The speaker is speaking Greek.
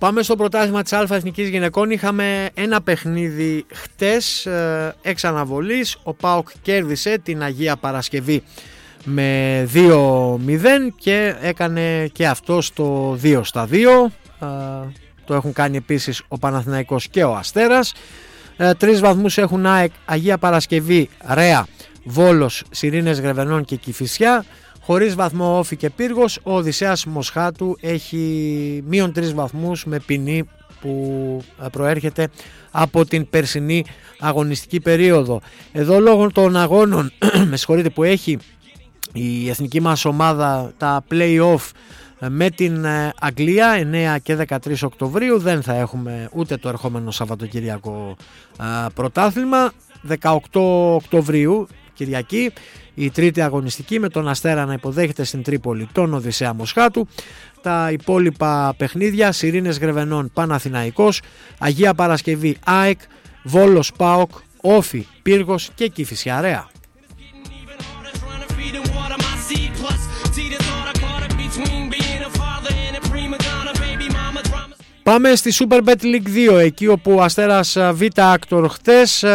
Πάμε στο πρωτάθλημα της Α' Εθνικής Γυναικών. Είχαμε ένα παιχνίδι χτες εξ αναβολής. Ο ΠΑΟΚ κέρδισε την Αγία Παρασκευή με 2-0 και έκανε και αυτό στο 2-2. Το έχουν κάνει επίσης ο Παναθηναϊκός και ο Αστέρας. 3 βαθμούς έχουν ΑΕΚ, Αγία Παρασκευή, Ρέα, Βόλος, Σιρήνες Γρεβενών και Κηφισιά. Χωρίς βαθμό Όφη και Πύργος. Ο Οδυσσέας Μοσχάτου έχει μείον 3 βαθμούς με ποινή που προέρχεται από την περσινή αγωνιστική περίοδο. Εδώ λόγω των αγώνων που έχει η εθνική μας ομάδα τα play-off με την Αγγλία 9 και 13 Οκτωβρίου, δεν θα έχουμε ούτε το ερχόμενο Σαββατοκυριακό πρωτάθλημα. 18 Οκτωβρίου Κυριακή η τρίτη αγωνιστική με τον Αστέρα να υποδέχεται στην Τρίπολη τον Οδυσσέα Μοσχάτου. Τα υπόλοιπα παιχνίδια: Σιρήνες Γρεβενών Παναθηναϊκός, Αγία Παρασκευή ΑΕΚ, Βόλος ΠΑΟΚ, Όφη Πύργος και Κηφισιά Ρέα. Πάμε στη Super Bet League 2, εκεί όπου ο Αστέρας Β' Άκτορ χτες